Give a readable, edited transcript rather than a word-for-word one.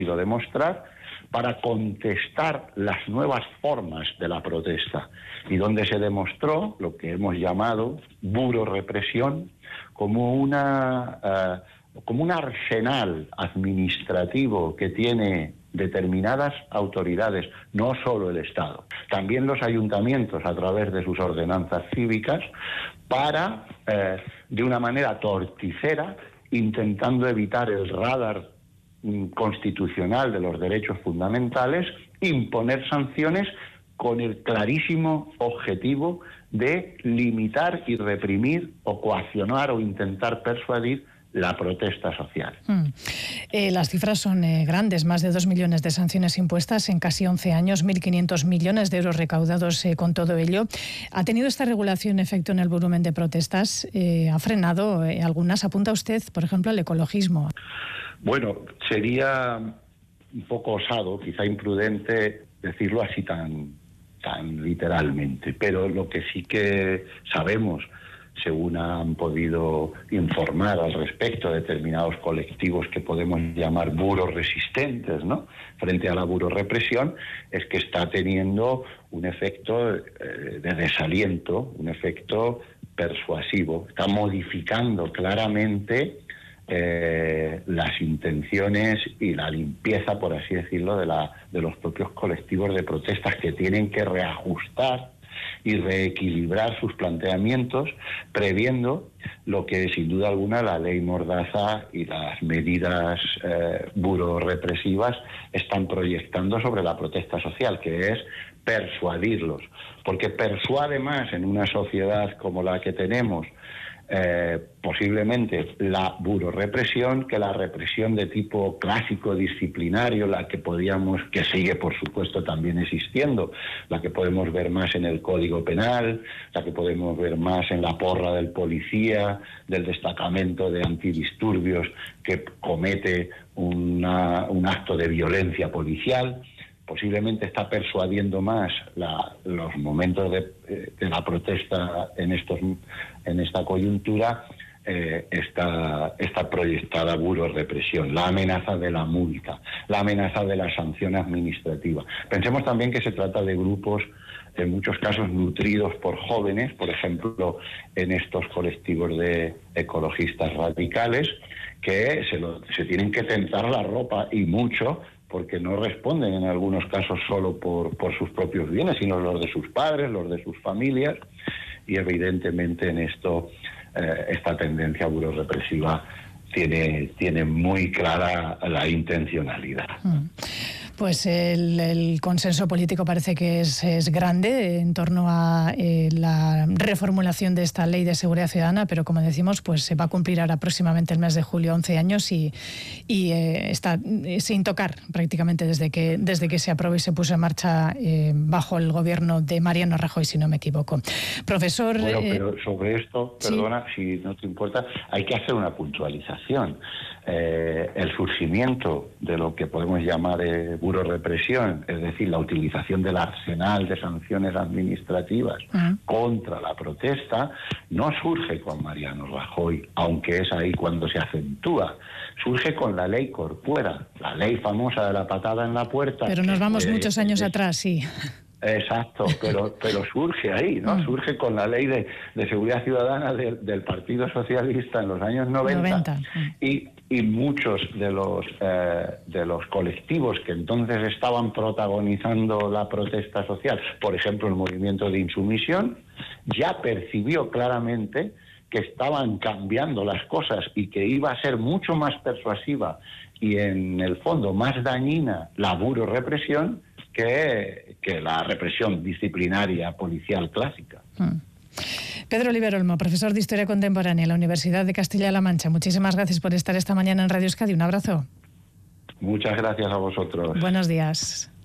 podido demostrar, para contestar las nuevas formas de la protesta, y donde se demostró lo que hemos llamado burorepresión como un arsenal administrativo que tiene determinadas autoridades, no solo el Estado, también los ayuntamientos a través de sus ordenanzas cívicas, para, de una manera torticera, intentando evitar el radar constitucional de los derechos fundamentales, imponer sanciones con el clarísimo objetivo de limitar y reprimir o coaccionar o intentar persuadir la protesta social. Las cifras son grandes, más de 2 millones de sanciones impuestas en casi 11 años, 1.500 millones de euros recaudados con todo ello. ¿Ha tenido esta regulación efecto en el volumen de protestas? ¿Ha frenado algunas? ¿Apunta usted, por ejemplo, al ecologismo? Bueno, sería un poco osado, quizá imprudente, decirlo así tan literalmente, pero lo que sí que sabemos, según han podido informar al respecto determinados colectivos que podemos llamar buroresistentes, ¿no?, frente a la burorepresión, es que está teniendo un efecto de desaliento, un efecto persuasivo. Está modificando claramente las intenciones y la limpieza, por así decirlo, de los propios colectivos de protestas, que tienen que reajustar y reequilibrar sus planteamientos, previendo lo que sin duda alguna la ley Mordaza y las medidas burorepresivas están proyectando sobre la protesta social, que es persuadirlos, porque persuade más en una sociedad como la que tenemos posiblemente la burorepresión que la represión de tipo clásico disciplinario, la que que sigue por supuesto también existiendo, la que podemos ver más en el Código Penal, la que podemos ver más en la porra del policía, del destacamento de antidisturbios que comete un acto de violencia policial. Posiblemente está persuadiendo más los momentos de la protesta en esta coyuntura, esta proyectada burorepresión, la amenaza de la multa, la amenaza de la sanción administrativa. Pensemos también que se trata de grupos, en muchos casos nutridos por jóvenes, por ejemplo, en estos colectivos de ecologistas radicales, que se tienen que tentar la ropa, y mucho, porque no responden en algunos casos solo por sus propios bienes, sino los de sus padres, los de sus familias, y evidentemente en esto esta tendencia burorepresiva tiene muy clara la intencionalidad. Pues el consenso político parece que es grande en torno a la reformulación de esta Ley de Seguridad Ciudadana, pero como decimos, pues se va a cumplir ahora próximamente el mes de julio 11 años y está sin tocar prácticamente desde que se aprobó y se puso en marcha bajo el gobierno de Mariano Rajoy, si no me equivoco. Profesor... Bueno, pero sobre esto, perdona, si no te importa, hay que hacer una puntualización. El surgimiento de lo que podemos llamar burorepresión, es decir, la utilización del arsenal de sanciones administrativas contra la protesta, no surge con Mariano Rajoy, aunque es ahí cuando se acentúa. Surge con la ley Corcuera, la ley famosa de la patada en la puerta. Pero nos vamos muchos años atrás, sí. Exacto, pero surge ahí, ¿no? Surge con la ley de seguridad ciudadana del Partido Socialista en los años 90. Y muchos de los colectivos que entonces estaban protagonizando la protesta social, por ejemplo el movimiento de insumisión, ya percibió claramente que estaban cambiando las cosas y que iba a ser mucho más persuasiva y en el fondo más dañina la burorepresión que la represión disciplinaria policial clásica. Pedro Oliver Olmo, profesor de Historia Contemporánea en la Universidad de Castilla-La Mancha. Muchísimas gracias por estar esta mañana en Radio Euskadi. Un abrazo. Muchas gracias a vosotros. Buenos días.